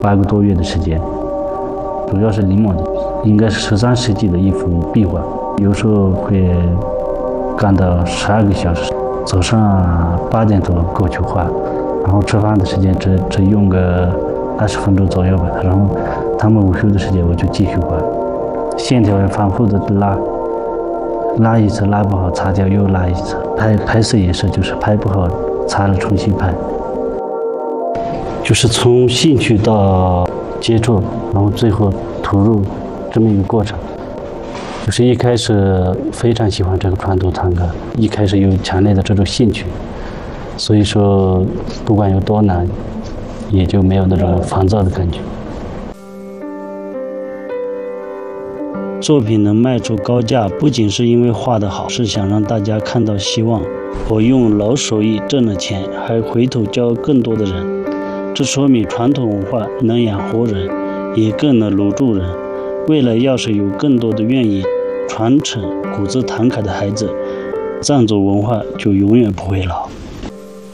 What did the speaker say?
8个多月的时间，主要是临摹的，应该是13世纪的一幅壁画，有时候会干到12个小时，早上8点多过去画，然后吃饭的时间只用个20分钟左右吧，然后他们午休的时间我就继续画，线条要反复的拉一次，拉不好擦掉又拉一次，拍摄也是，就是拍不好擦了重新拍，就是从兴趣到接触，然后最后投入这么一个过程。就是一开始非常喜欢这个传统唐刻，一开始有强烈的这种兴趣，所以说不管有多难，也就没有那种烦躁的感觉。作品能卖出高价，不仅是因为画得好，是想让大家看到希望。我用老手艺挣了钱，还回头教更多的人，这说明传统文化能养活人，也更能留住人。未来要是有更多的愿意传承古字唐刻的孩子，藏族文化就永远不会老。